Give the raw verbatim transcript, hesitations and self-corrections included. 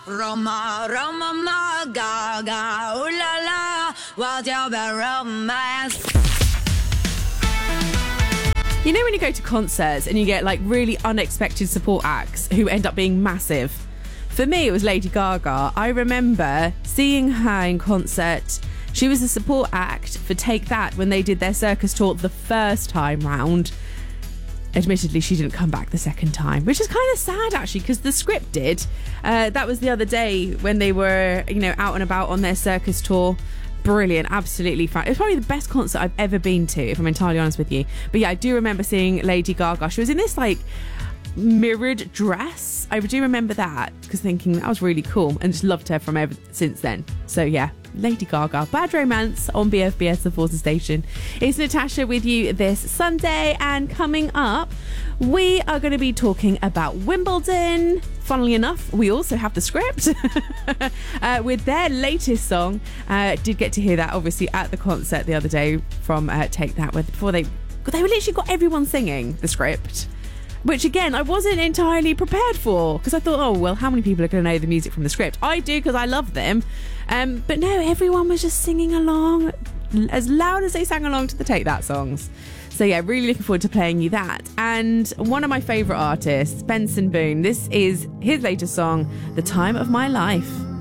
Roma, Roma, ma, Gaga, ooh la la, what's your bad romance? You know when you go to concerts and you get like really unexpected support acts who end up being massive? For me, it was Lady Gaga. I remember seeing her in concert. She was a support act for Take That when they did their circus tour the first time round. Admittedly, she didn't come back the second time, which is kind of sad actually, because the script did. Uh, that was the other day when they were, you know, out and about on their circus tour. Brilliant, absolutely fun. It was probably the best concert I've ever been to, if I'm entirely honest with you. But yeah, I do remember seeing Lady Gaga. She was in this like mirrored dress. I do remember that, because thinking that was really cool, and just loved her from ever since then. So yeah, Lady Gaga, Bad Romance on B F B S The Forza Station. It's Natasha with you this Sunday, and coming up we are going to be talking about Wimbledon. Funnily enough, we also have the script uh, with their latest song. Uh, did get to hear that obviously at the concert the other day from uh, Take That, where before they they literally got everyone singing the script, which again I wasn't entirely prepared for, because I thought, oh well, how many people are going to know the music from the script? I do, because I love them. Um, but no, everyone was just singing along as loud as they sang along to the Take That songs. So yeah, really looking forward to playing you that. And one of my favourite artists, Benson Boone, this is his latest song, The Time of My Life.